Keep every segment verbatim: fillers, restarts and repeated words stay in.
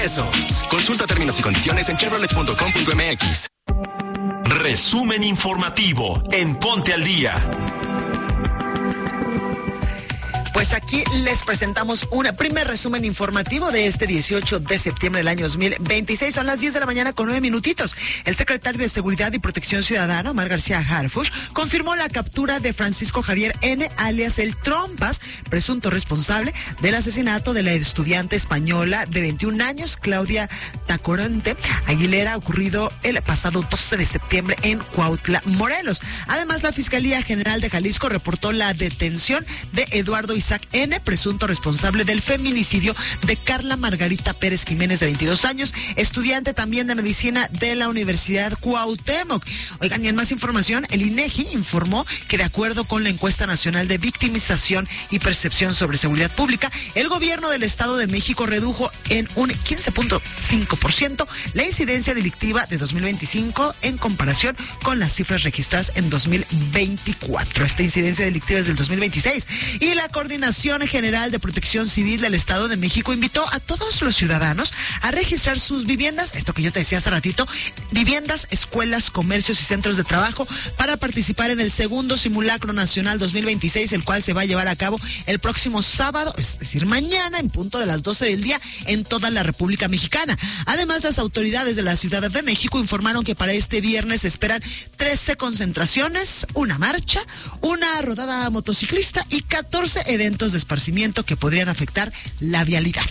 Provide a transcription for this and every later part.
pesos. Consulta términos y condiciones en chevrolet punto com punto m x. Resumen informativo en Ponte al Día. Pues aquí les presentamos un primer resumen informativo de este dieciocho de septiembre del año dos mil veintiséis. Son las diez de la mañana con nueve minutitos. El secretario de Seguridad y Protección Ciudadana, Omar García Harfuch, confirmó la captura de Francisco Javier N., alias El Trompas, presunto responsable del asesinato de la estudiante española de veintiún años, Claudia Tacoronte Aguilera, ocurrido el pasado doce de septiembre en Cuautla, Morelos. Además, la Fiscalía General de Jalisco reportó la detención de Eduardo Isaac N., presunto responsable del feminicidio de Carla Margarita Pérez Jiménez, de veintidós años, estudiante también de medicina de la Universidad Cuauhtémoc. Oigan, y en más información, el INEGI informó que de acuerdo con la encuesta nacional de victimización y percepción sobre seguridad pública, el gobierno del Estado de México redujo en un quince punto cinco por ciento la incidencia delictiva de dos mil veinticinco en comparación con las cifras registradas en dos mil veinticuatro. Esta incidencia delictiva es del dos mil veintiséis. Y la Coordinación General de Protección Civil del Estado de México invitó a todos los ciudadanos a registrar sus viviendas, esto que yo te decía hace ratito, viviendas, escuelas, comercios y centros de trabajo, para participar en el segundo simulacro nacional dos mil veintiséis, el cual se va a llevar a cabo el próximo sábado, es decir, mañana, en punto de las doce del día, en toda la República Mexicana. Además, las autoridades de la Ciudad de México informaron que para este viernes se esperan trece concentraciones, una marcha, una rodada motociclista y catorce eventos de esparcimiento que podrían afectar la vialidad.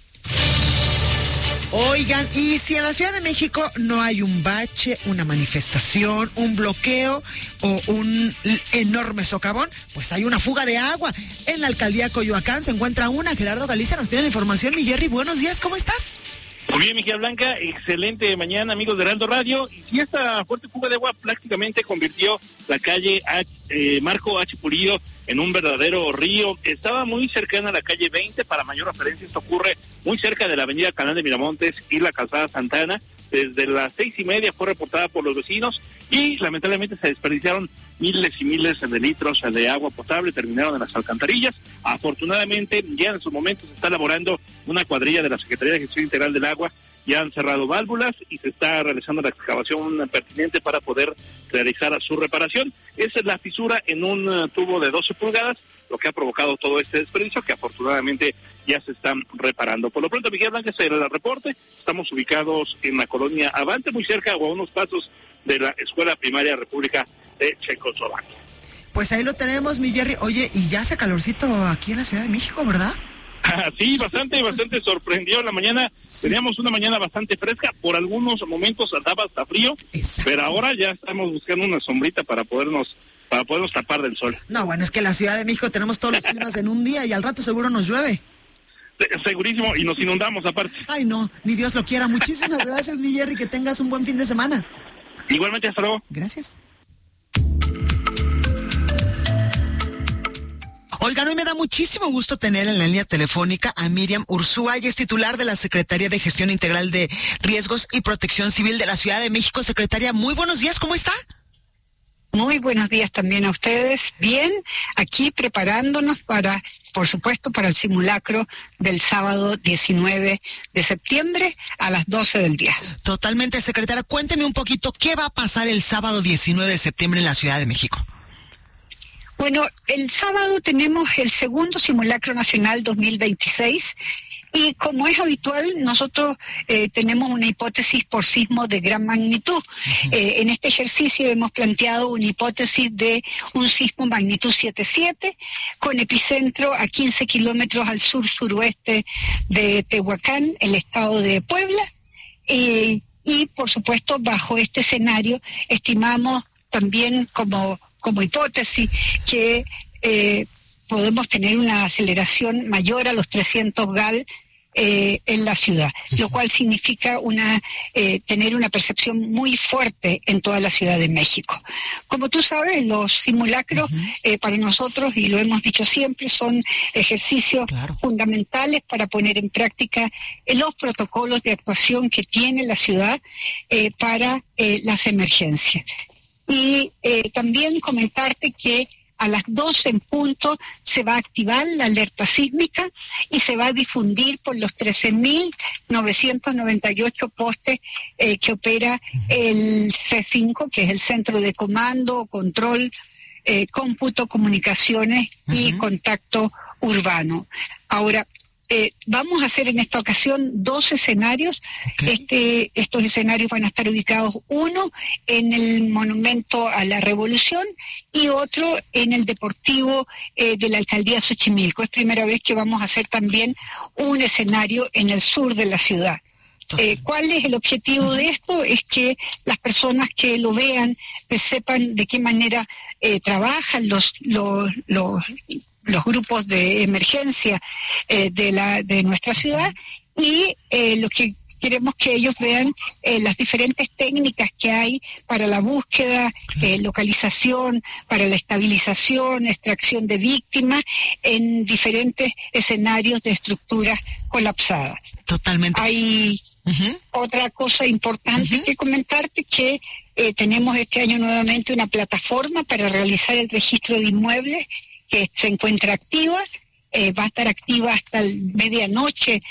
Oigan, y si en la Ciudad de México no hay un bache, una manifestación, un bloqueo o un enorme socavón, pues hay una fuga de agua. En la alcaldía Coyoacán se encuentra una. Gerardo Galicia nos tiene la información. Mi Jerry, buenos días, ¿cómo estás? Muy bien, Miguel Blanca, excelente mañana, amigos de Heraldo Radio. Y si esta fuerte fuga de agua prácticamente convirtió la calle H, eh, Marco H. Pulido en un verdadero río. Estaba muy cercana a la calle veinte, para mayor referencia esto ocurre muy cerca de la avenida Canal de Miramontes y la calzada Santana. Desde las seis y media fue reportada por los vecinos y lamentablemente se desperdiciaron miles y miles de litros de agua potable, terminaron en las alcantarillas. Afortunadamente ya en estos momentos se está elaborando una cuadrilla de la Secretaría de Gestión Integral del Agua, ya han cerrado válvulas y se está realizando la excavación pertinente para poder realizar su reparación. Esa es la fisura en un uh, tubo de doce pulgadas, lo que ha provocado todo este desperdicio, que afortunadamente ya se están reparando. Por lo pronto, Miguel Blanca, ese era el reporte. Estamos ubicados en la colonia Avante, muy cerca o a unos pasos de la Escuela Primaria República de Checoslovaquia. Pues ahí lo tenemos, mi Jerry. Oye, y ya hace calorcito aquí en la Ciudad de México, ¿verdad? Ah, sí, bastante, bastante sorprendió la mañana. Sí. Teníamos una mañana bastante fresca, por algunos momentos andaba hasta frío, exacto, pero ahora ya estamos buscando una sombrita para podernos para podernos tapar del sol. No, bueno, es que en la Ciudad de México tenemos todos los climas en un día y al rato seguro nos llueve. Segurísimo, y nos inundamos aparte. Ay, no, ni Dios lo quiera. Muchísimas gracias, mi Jerry, que tengas un buen fin de semana. Igualmente, hasta luego. Gracias. Oigan, hoy me da muchísimo gusto tener en la línea telefónica a Miriam Ursúa, ella es titular de la Secretaría de Gestión Integral de Riesgos y Protección Civil de la Ciudad de México. Secretaria, muy buenos días, ¿cómo está? Muy buenos días también a ustedes. Bien, aquí preparándonos para, por supuesto, para el simulacro del sábado diecinueve de septiembre a las doce del día. Totalmente, secretaria. Cuénteme un poquito, ¿qué va a pasar el sábado diecinueve de septiembre en la Ciudad de México? Bueno, el sábado tenemos el segundo simulacro nacional dos mil veintiséis y como es habitual, nosotros eh, tenemos una hipótesis por sismo de gran magnitud. Uh-huh. Eh, en este ejercicio hemos planteado una hipótesis de un sismo magnitud siete punto siete con epicentro a quince kilómetros al sur-suroeste de Tehuacán, el estado de Puebla. Eh, y, por supuesto, bajo este escenario estimamos también como... como hipótesis que eh, podemos tener una aceleración mayor a los trescientos gal eh, en la ciudad, lo cual significa una eh, tener una percepción muy fuerte en toda la Ciudad de México. Como tú sabes, los simulacros uh-huh. eh, para nosotros, y lo hemos dicho siempre, son ejercicios claro. fundamentales para poner en práctica eh, los protocolos de actuación que tiene la ciudad eh, para eh, las emergencias. Y eh, también comentarte que a las doce en punto se va a activar la alerta sísmica y se va a difundir por los trece mil novecientos noventa y ocho postes eh, que opera el C cinco, que es el Centro de Comando, Control, eh, Cómputo, Comunicaciones y uh-huh. Contacto Urbano. Ahora, Eh, vamos a hacer en esta ocasión dos escenarios. Okay. Este, estos escenarios van a estar ubicados, uno en el Monumento a la Revolución y otro en el Deportivo eh, de la Alcaldía Xochimilco. Es primera vez que vamos a hacer también un escenario en el sur de la ciudad. Eh, ¿Cuál es el objetivo de esto? Es que las personas que lo vean pues, sepan de qué manera eh, trabajan los, los, los los grupos de emergencia eh, de la de nuestra ciudad y eh, lo que queremos que ellos vean eh, las diferentes técnicas que hay para la búsqueda, eh, localización, para la estabilización, extracción de víctimas en diferentes escenarios de estructuras colapsadas. Totalmente. Hay uh-huh. otra cosa importante uh-huh. que comentarte, que eh, tenemos este año nuevamente una plataforma para realizar el registro de inmuebles que se encuentra activa, eh, va a estar activa hasta el medianoche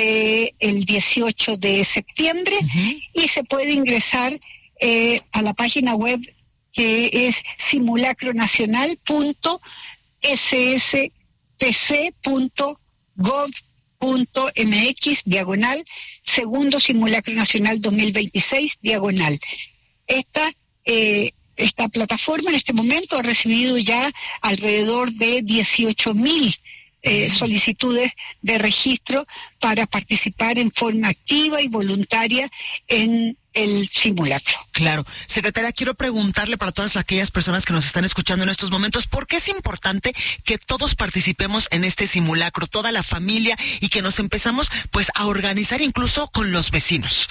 del dieciocho de septiembre uh-huh. y se puede ingresar eh, a la página web que es simulacronacional punto s s p c punto gov punto m x diagonal segundo simulacro nacional dos mil veintiséis diagonal. Esta eh, Esta plataforma en este momento ha recibido ya alrededor de dieciocho mil eh, solicitudes de registro para participar en forma activa y voluntaria en el simulacro. Claro. Secretaria, quiero preguntarle para todas aquellas personas que nos están escuchando en estos momentos, ¿por qué es importante que todos participemos en este simulacro, toda la familia, y que nos empezamos pues a organizar incluso con los vecinos?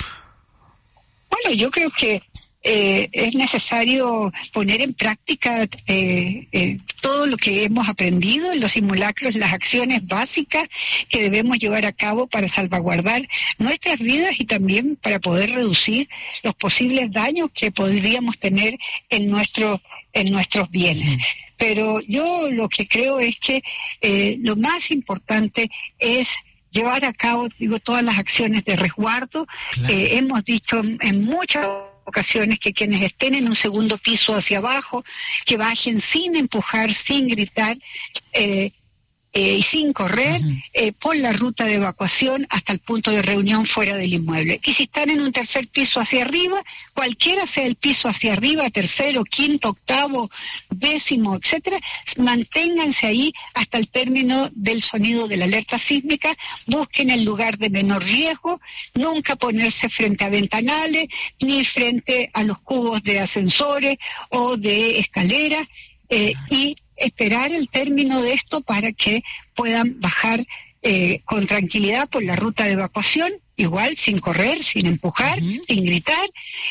Bueno, yo creo que Eh, es necesario poner en práctica eh, eh, todo lo que hemos aprendido en los simulacros, las acciones básicas que debemos llevar a cabo para salvaguardar nuestras vidas y también para poder reducir los posibles daños que podríamos tener en nuestro, en nuestros bienes. Pero yo lo que creo es que eh, lo más importante es llevar a cabo, digo, todas las acciones de resguardo. Claro. Eh, hemos dicho en, en muchas ocasiones que quienes estén en un segundo piso hacia abajo, que bajen sin empujar, sin gritar eh, eh, y sin correr uh-huh. eh, por la ruta de evacuación hasta el punto de reunión fuera del inmueble. Y si están en un tercer piso hacia arriba, cualquiera sea el piso hacia arriba, tercero, quinto, octavo, décimo, etcétera, manténganse ahí hasta el término del sonido de la alerta sísmica, busquen el lugar de menor riesgo, nunca ponerse frente a ventanales, ni frente a los cubos de ascensores o de escaleras, eh, y esperar el término de esto para que puedan bajar eh, con tranquilidad por la ruta de evacuación, igual sin correr, sin empujar, uh-huh. sin gritar,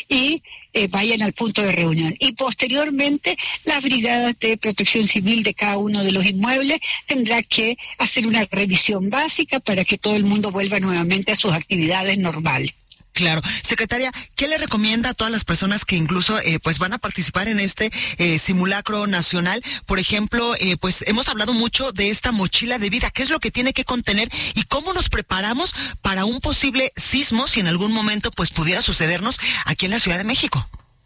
y eh, vayan al punto de reunión. Y posteriormente las brigadas de protección civil de cada uno de los inmuebles tendrá que hacer una revisión básica para que todo el mundo vuelva nuevamente a sus actividades normales. Claro. Secretaria, ¿qué le recomienda a todas las personas que incluso eh, pues van a participar en este eh, simulacro nacional? Por ejemplo, eh, pues hemos hablado mucho de esta mochila de vida. ¿Qué es lo que tiene que contener y cómo nos preparamos para un posible sismo si en algún momento pues pudiera sucedernos aquí en la Ciudad de México?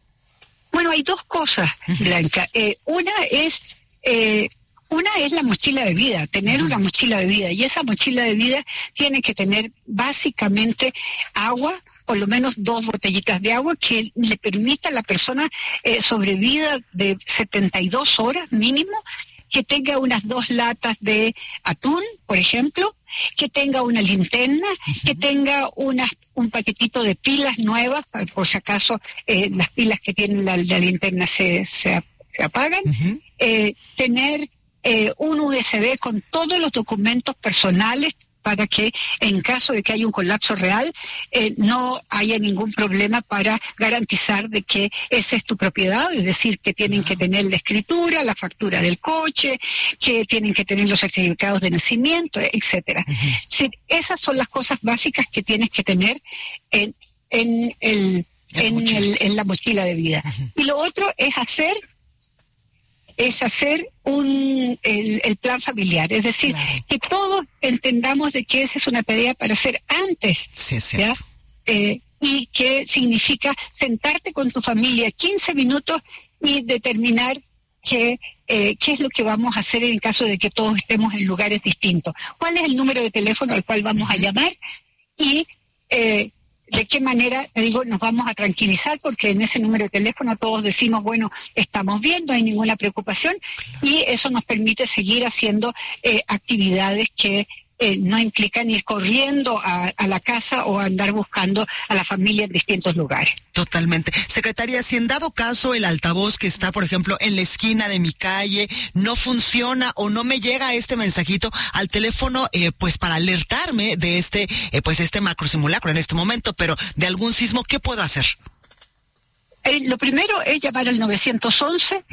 Bueno, hay dos cosas, Blanca. Eh, una es... Eh, Una es la mochila de vida, tener una mochila de vida, y esa mochila de vida tiene que tener básicamente agua, por lo menos dos botellitas de agua que le permita a la persona eh, sobrevida de setenta y dos horas mínimo, que tenga unas dos latas de atún, por ejemplo, que tenga una linterna, uh-huh. que tenga unas, un paquetito de pilas nuevas, por si acaso eh, las pilas que tiene la, la linterna se, se, se apagan, uh-huh. eh, tener Eh, un U S B con todos los documentos personales para que en caso de que haya un colapso real eh, no haya ningún problema para garantizar de que esa es tu propiedad, es decir, que tienen que tener la escritura, la factura del coche, que tienen que tener los certificados de nacimiento, etcétera. Uh-huh. Sí, esas son las cosas básicas que tienes que tener en, en, el, en, el, en la mochila de vida. Uh-huh. Y lo otro es hacer es hacer un el, el plan familiar, es decir, claro, que todos entendamos de que esa es una tarea para hacer antes, sí, es cierto. ¿ya? Eh, y que significa sentarte con tu familia quince minutos y determinar que, eh, qué es lo que vamos a hacer en caso de que todos estemos en lugares distintos. ¿Cuál es el número de teléfono al cual vamos a llamar? Y eh, de qué manera, te digo, nos vamos a tranquilizar, porque en ese número de teléfono todos decimos, bueno, estamos bien, no hay ninguna preocupación, y eso nos permite seguir haciendo eh, actividades que Eh, no implican ir corriendo a, a la casa o andar buscando a la familia en distintos lugares. Totalmente. Secretaria, si en dado caso el altavoz que está, por ejemplo, en la esquina de mi calle no funciona o no me llega este mensajito al teléfono, eh, pues para alertarme de este, eh, pues este macro simulacro en este momento, pero de algún sismo, ¿qué puedo hacer? Eh, lo primero es llamar al nueve once.